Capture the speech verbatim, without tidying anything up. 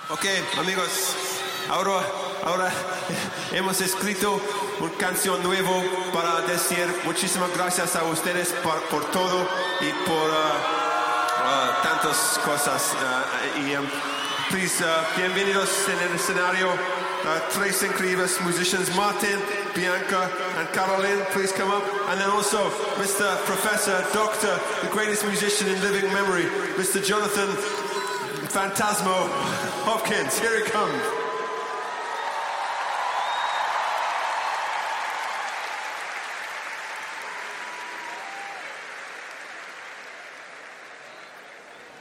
Ok, amigos, ahora, ahora hemos escrito una canción nueva para decir muchísimas gracias a ustedes por, por todo y por uh, uh, tantas cosas. Uh, y, um, please, uh, bienvenidos en el escenario. Uh, tres incredibles musicians, Martin, Bianca, and Caroline, please come up. And then also Mister Professor, Doctor, the greatest musician in living memory, Mister Jonathan Phantasmo Hopkins. Here he comes.